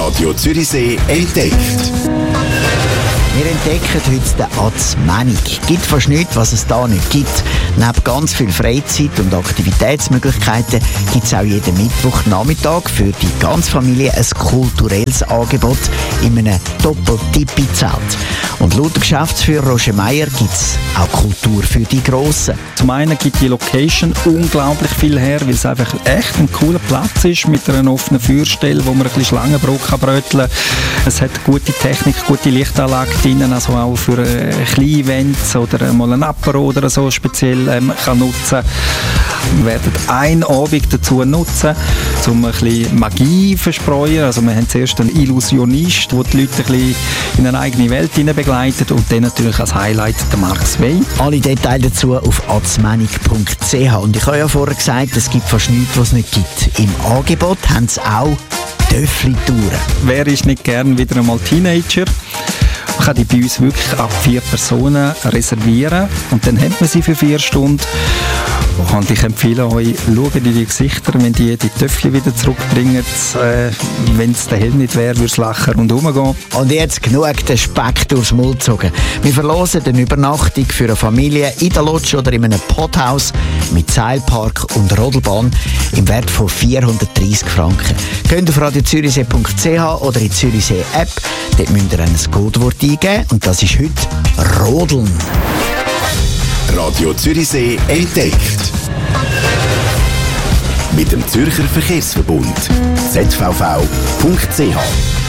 Radio Zürichsee entdeckt. Wir entdecken heute den Atzmänig. Gibt fast nichts, was es da nicht gibt. Neben ganz viel Freizeit und Aktivitätsmöglichkeiten gibt es auch jeden Mittwochnachmittag für die ganze Familie ein kulturelles Angebot in einem Doppel-Tippi-Zelt. Und laut Geschäftsführer Roger Meier gibt es auch Kultur für die Grossen. Zum einen gibt die Location unglaublich viel her, weil es einfach echt ein cooler Platz ist mit einer offenen Feuerstelle, wo man ein bisschen Schlangenbrot bröteln kann. Es hat gute Technik, gute Lichtanlage drin, also auch für kleine Events oder mal ein Apero oder so speziell kann nutzen. Wir werden einen Abend dazu nutzen, um ein bisschen Magie zu verspreuen. Also wir haben zuerst einen Illusionist, der die Leute ein bisschen in eine eigene Welt begleitet, und dann natürlich als Highlight der Marx Way. Alle Details dazu auf atzmänig.ch. Und ich habe ja vorher gesagt, es gibt fast nichts, was es nicht gibt. Im Angebot haben sie auch Töffli-Touren. Wer ist nicht gern wieder einmal Teenager? Man kann die bei uns wirklich ab 4 Personen reservieren und dann hat man sie für 4 Stunden. Und ich empfehle euch, schaut in die Gesichter, wenn die Töffel wieder zurückbringen. Wenn es der Helm nicht wäre, würde es lachen und rumgehen. Und jetzt genug den Speck durchs Maul gezogen. Wir verlosen eine Übernachtung für eine Familie in der Lodge oder in einem Pothaus mit Seilpark und Rodelbahn im Wert von 430 Franken. Geht auf radiozürichsee.ch oder in die Zürichsee-App. Dort müsst ihr ein Codewort eingeben und das ist heute Rodeln. Radio Zürichsee entdeckt. Mit dem Zürcher Verkehrsverbund. zvv.ch